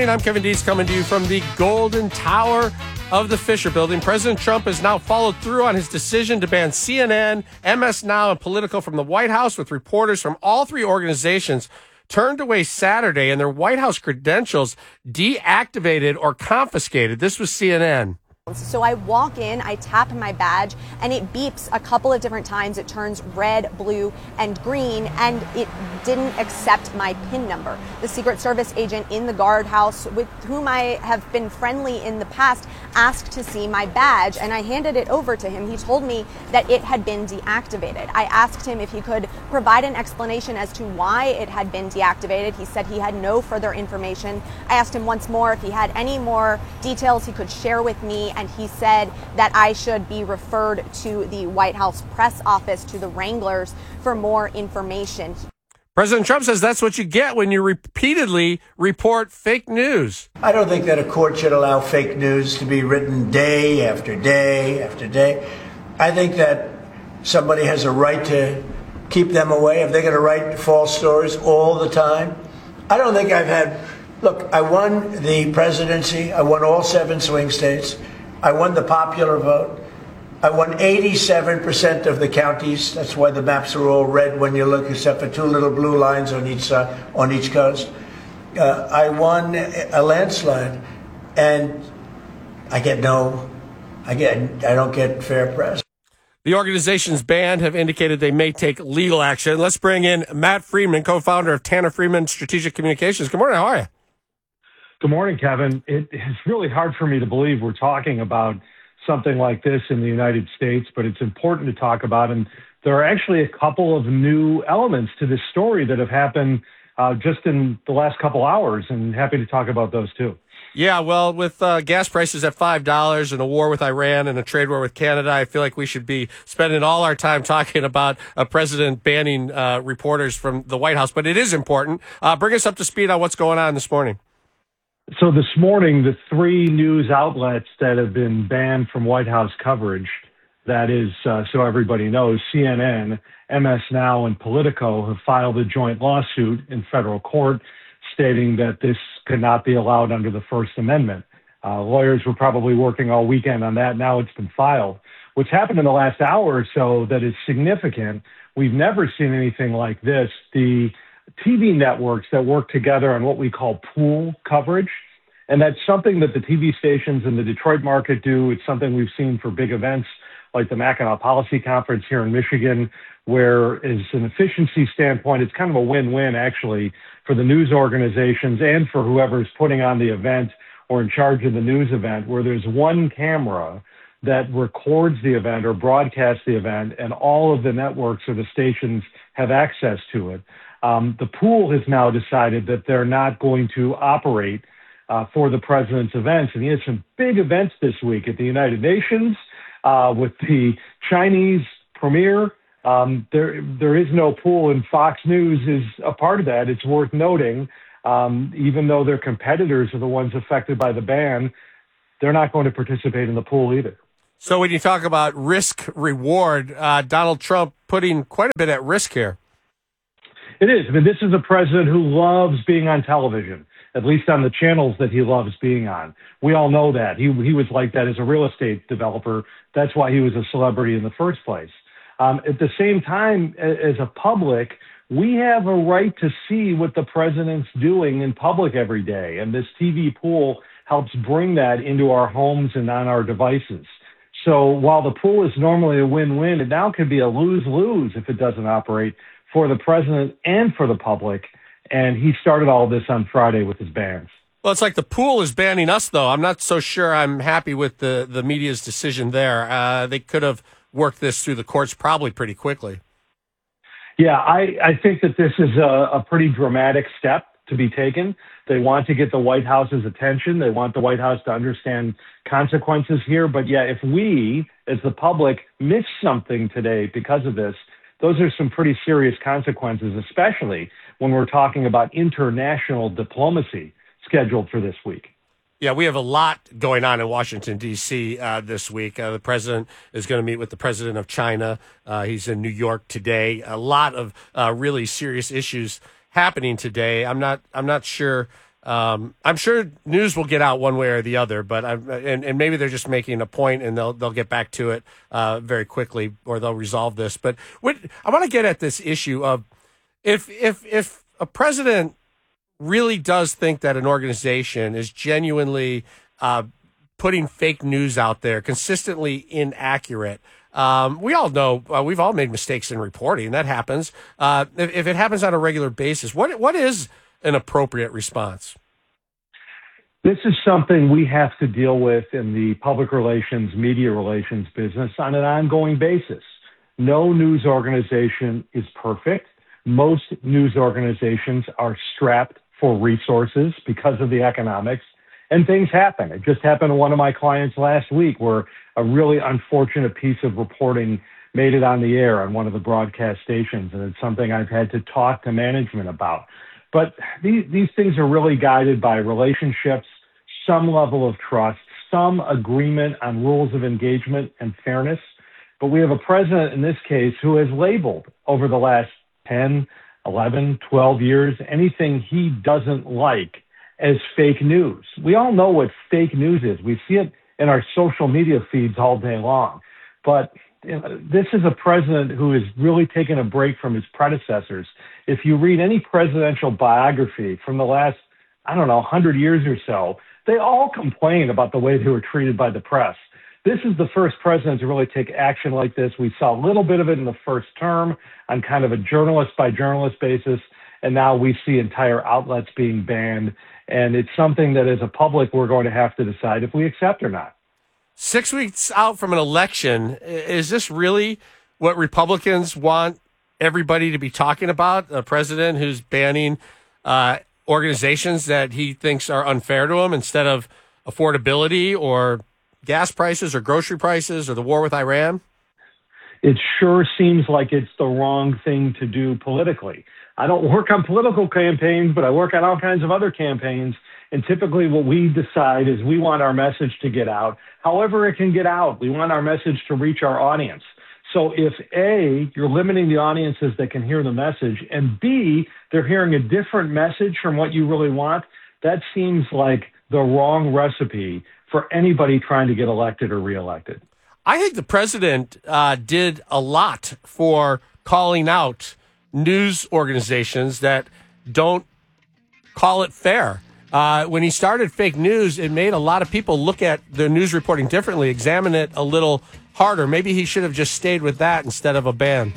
I'm Kevin Dees coming to you from the Golden Tower of the Fisher Building. President Trump has now followed through on his decision to ban CNN, MS Now, and Politico from the White House, with reporters from all three organizations turned away Saturday and their White House credentials deactivated or confiscated. This was CNN. So I walk in, I tap my badge, and it beeps a couple of different times. It turns red, blue, and green, and it didn't accept my PIN number. The Secret Service agent in the guardhouse, with whom I have been friendly in the past, asked to see my badge, and I handed it over to him. He told me that it had been deactivated. I asked him if he could provide an explanation as to why it had been deactivated. He said he had no further information. I asked him once more if he had any more details he could share with me, and he said that I should be referred to the White House press office, to the Wranglers, for more information. President Trump says that's what you get when you repeatedly report fake news. I don't think that a court should allow fake news to be written day after day after day. I think that somebody has a right to keep them away if they're going to write false stories all the time. I don't think I've had... Look, I won the presidency. I won all 7 swing states. I won the popular vote. I won 87% of the counties. That's why the maps are all red when you look, except for 2 little blue lines on each coast. I won a landslide, and I don't get fair press. The organization's banned have indicated they may take legal action. Let's bring in Matt Friedman, co-founder of Tanner Friedman Strategic Communications. Good morning. How are you? Good morning, Kevin. It's really hard for me to believe we're talking about something like this in the United States, but it's important to talk about. And there are actually a couple of new elements to this story that have happened just in the last couple hours, and happy to talk about those too. Yeah, well, with gas prices at $5 and a war with Iran and a trade war with Canada, I feel like we should be spending all our time talking about a president banning reporters from the White House. But it is important. Bring us up to speed on what's going on this morning. So this morning, the 3 news outlets that have been banned from White House coverage, that is, so everybody knows, CNN, MS Now, and Politico, have filed a joint lawsuit in federal court stating that this could not be allowed under the First Amendment. Lawyers were probably working all weekend on that. Now it's been filed. What's happened in the last hour or so that is significant, we've never seen anything like this. The TV networks that work together on what we call pool coverage, and that's something that the TV stations in the Detroit market do. It's something we've seen for big events like the Mackinac Policy Conference here in Michigan, where as an efficiency standpoint, it's kind of a win-win actually for the news organizations and for whoever's putting on the event or in charge of the news event, where there's one camera that records the event or broadcasts the event, and all of the networks or the stations have access to it. The pool has now decided that they're not going to operate for the president's events. And he has some big events this week at the United Nations with the Chinese premier. There is no pool, and Fox News is a part of that. It's worth noting, even though their competitors are the ones affected by the ban, they're not going to participate in the pool either. So when you talk about risk-reward, Donald Trump putting quite a bit at risk here. It is. I mean, this is a president who loves being on television, at least on the channels that he loves being on. We all know that. He was like that as a real estate developer. That's why he was a celebrity in the first place. At the same time, as a public, we have a right to see what the president's doing in public every day. And this TV pool helps bring that into our homes and on our devices. So while the pool is normally a win-win, it now can be a lose-lose if it doesn't operate for the president and for the public. And he started all this on Friday with his bans. Well, it's like the pool is banning us, though. I'm not so sure I'm happy with the media's decision there. They could have worked this through the courts probably pretty quickly. Yeah, I think that this is a pretty dramatic step to be taken. They want to get the White House's attention. They want the White House to understand consequences here. But yeah, if we, as the public, miss something today because of this, those are some pretty serious consequences, especially when we're talking about international diplomacy scheduled for this week. Yeah, we have a lot going on in Washington, D.C. This week. The president is going to meet with the president of China. He's in New York today. A lot of really serious issues happening today. I'm not sure I'm sure news will get out one way or the other, but and maybe they're just making a point and they'll get back to it very quickly, or they'll resolve this. But I want to get at this issue of if a president really does think that an organization is genuinely putting fake news out there, consistently inaccurate. We all know we've all made mistakes in reporting. That happens. If it happens on a regular basis, what is an appropriate response? This is something we have to deal with in the public relations, media relations business on an ongoing basis. No news organization is perfect. Most news organizations are strapped for resources because of the economics, and things happen. It just happened to one of my clients last week where a really unfortunate piece of reporting made it on the air on one of the broadcast stations, and it's something I've had to talk to management about. But these things are really guided by relationships, some level of trust, some agreement on rules of engagement and fairness. But we have a president in this case who has labeled over the last 10, 11, 12 years anything he doesn't like as fake news. We all know what fake news is. We see it in our social media feeds all day long. But this is a president who has really taken a break from his predecessors. If you read any presidential biography from the last, 100 years or so, they all complain about the way they were treated by the press. This is the first president to really take action like this. We saw a little bit of it in the first term on kind of a journalist by journalist basis, and now we see entire outlets being banned. And it's something that as a public, we're going to have to decide if we accept or not. 6 weeks out from an election, is this really what Republicans want everybody to be talking about? A president who's banning organizations that he thinks are unfair to him instead of affordability or gas prices or grocery prices or the war with Iran? It sure seems like it's the wrong thing to do politically. I don't work on political campaigns, but I work on all kinds of other campaigns. And typically what we decide is we want our message to get out. However it can get out, we want our message to reach our audience. So if A, you're limiting the audiences that can hear the message, and B, they're hearing a different message from what you really want, that seems like the wrong recipe for anybody trying to get elected or reelected. I think the president did a lot for calling out news organizations that don't call it fair. When he started fake news, it made a lot of people look at the news reporting differently, examine it a little harder. Maybe he should have just stayed with that instead of a ban.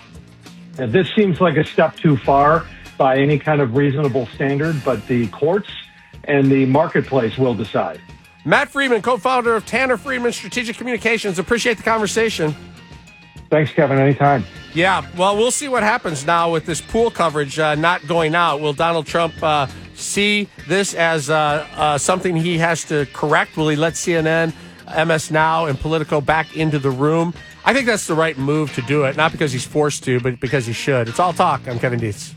And this seems like a step too far by any kind of reasonable standard, but the courts and the marketplace will decide. Matt Friedman, co-founder of Tanner Friedman Strategic Communications. Appreciate the conversation. Thanks, Kevin. Anytime. Yeah, well, we'll see what happens now with this pool coverage not going out. Will Donald Trump see this as something he has to correct? Will he let CNN, MS Now, and Politico back into the room? I think that's the right move to do it, not because he's forced to, but because he should. It's All Talk. I'm Kevin Dietz.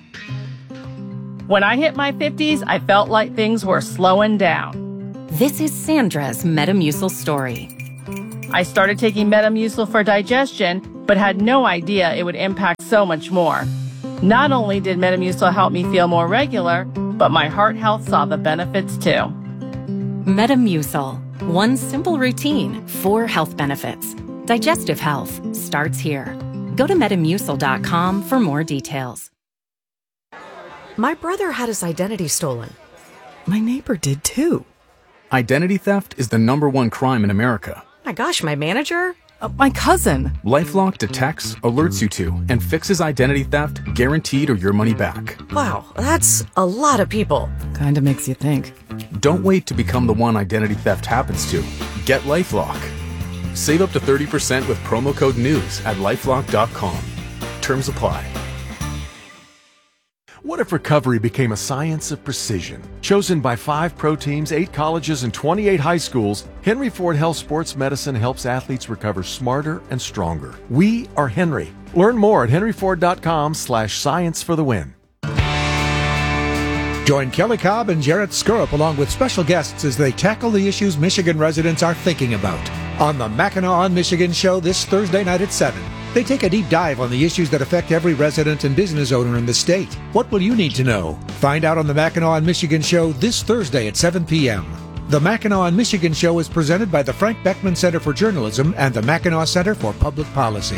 When I hit my 50s, I felt like things were slowing down. This is Sandra's Metamucil story. I started taking Metamucil for digestion, but had no idea it would impact so much more. Not only did Metamucil help me feel more regular, but my heart health saw the benefits too. Metamucil. One simple routine, 4 health benefits. Digestive health starts here. Go to Metamucil.com for more details. My brother had his identity stolen. My neighbor did too. Identity theft is the #1 crime in America. My gosh, my manager? My cousin. LifeLock detects, alerts you to, and fixes identity theft guaranteed or your money back. Wow, that's a lot of people. Kinda makes you think. Don't wait to become the one identity theft happens to. Get LifeLock. Save up to 30% with promo code NEWS at LifeLock.com. Terms apply. What if recovery became a science of precision? Chosen by 5 pro teams, 8 colleges, and 28 high schools, Henry Ford Health Sports Medicine helps athletes recover smarter and stronger. We are Henry. Learn more at henryford.com/science for the win. Join Kelly Cobb and Jarrett Skurup along with special guests as they tackle the issues Michigan residents are thinking about on the Mackinac on Michigan show this Thursday night at 7 They take a deep dive on the issues that affect every resident and business owner in the state. What will you need to know? Find out on the Mackinac and Michigan Show this Thursday at 7 p.m. The Mackinac and Michigan Show is presented by the Frank Beckman Center for Journalism and the Mackinac Center for Public Policy.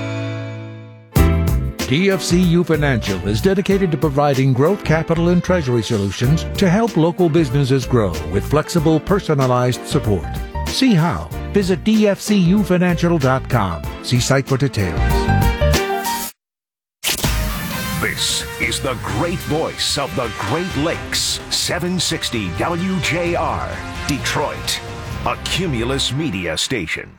DFCU Financial is dedicated to providing growth capital and treasury solutions to help local businesses grow with flexible, personalized support. See how. Visit dfcufinancial.com. See site for details. This is the great voice of the Great Lakes, 760 WJR, Detroit, a Cumulus Media station.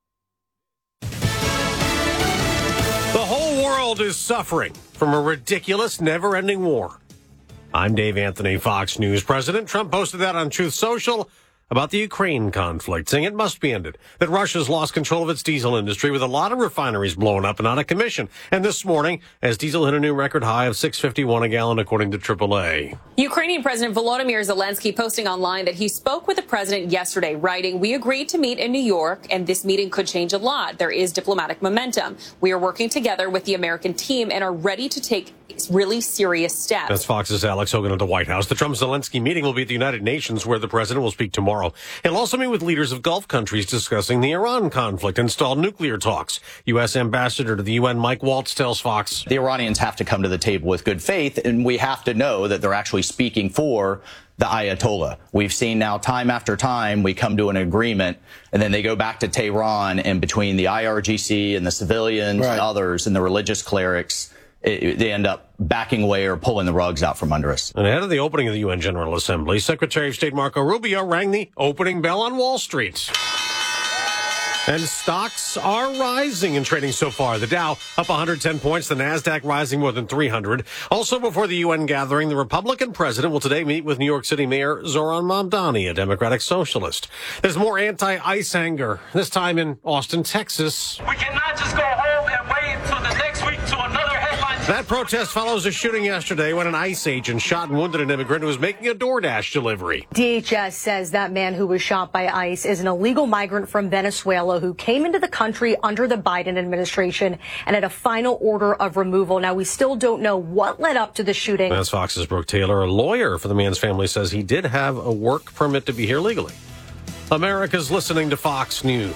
The whole world is suffering from a ridiculous, never-ending war. I'm Dave Anthony, Fox News. President Trump posted that on Truth Social about the Ukraine conflict, saying it must be ended, that Russia's lost control of its diesel industry with a lot of refineries blown up and out of commission. And this morning, as diesel hit a new record high of $6.51 a gallon, according to AAA. Ukrainian President Volodymyr Zelensky posting online that he spoke with the president yesterday, writing, "We agreed to meet in New York, and this meeting could change a lot. There is diplomatic momentum. We are working together with the American team and are ready to take really serious steps." That's Fox's Alex Hogan at the White House. The Trump-Zelensky meeting will be at the United Nations, where the president will speak tomorrow. He'll also meet with leaders of Gulf countries discussing the Iran conflict and stalled nuclear talks. U.S. Ambassador to the UN Mike Waltz tells Fox, the Iranians have to come to the table with good faith, and we have to know that they're actually speaking for the Ayatollah. We've seen now time after time we come to an agreement, and then they go back to Tehran, and between the IRGC and the civilians and others and the religious clerics, they end up backing away or pulling the rugs out from under us. And ahead of the opening of the UN General Assembly, Secretary of State Marco Rubio rang the opening bell on Wall Street. And stocks are rising and trading so far. The Dow up 110 points, the NASDAQ rising more than 300. Also before the UN gathering, the Republican president will today meet with New York City Mayor Zoran Mamdani, a Democratic socialist. There's more anti-ICE anger, this time in Austin, Texas. We cannot just go home and wait until the next week to another headline. That protest follows a shooting yesterday when an ICE agent shot and wounded an immigrant who was making a DoorDash delivery. DHS says that man who was shot by ICE is an illegal migrant from Venezuela who came into the country under the Biden administration and had a final order of removal. Now, we still don't know what led up to the shooting. That's Fox's Brooke Taylor. A lawyer for the man's family says he did have a work permit to be here legally. America's listening to Fox News.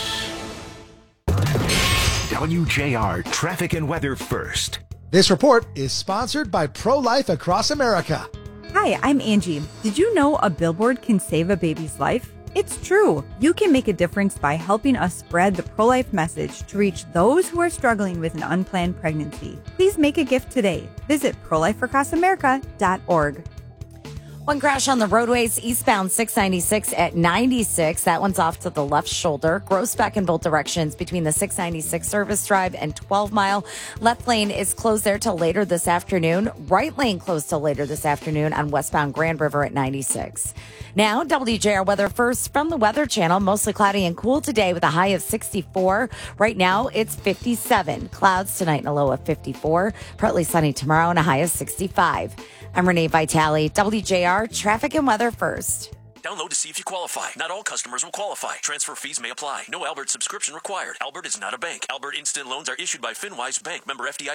WJR Traffic and Weather First. This report is sponsored by Pro-Life Across America. Hi, I'm Angie. Did you know a billboard can save a baby's life? It's true. You can make a difference by helping us spread the pro-life message to reach those who are struggling with an unplanned pregnancy. Please make a gift today. Visit prolifeacrossamerica.org. One crash on the roadways, eastbound 696 at 96. That one's off to the left shoulder. Gross back in both directions between the 696 Service Drive and 12 Mile. Left lane is closed there till later this afternoon. Right lane closed till later this afternoon on westbound Grand River at 96. Now, WJR weather first from the Weather Channel. Mostly cloudy and cool today with a high of 64. Right now, it's 57. Clouds tonight and a low of 54. Partly sunny tomorrow and a high of 65. I'm Renee Vitale, WJR Traffic and Weather First. Download to see if you qualify. Not all customers will qualify. Transfer fees may apply. No Albert subscription required. Albert is not a bank. Albert Instant Loans are issued by FinWise Bank, member FDIC.